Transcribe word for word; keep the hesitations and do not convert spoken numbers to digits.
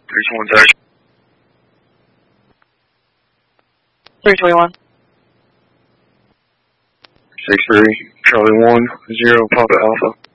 three twenty-one taxi. three twenty-one. six three, Charlie one, zero, Papa Alpha.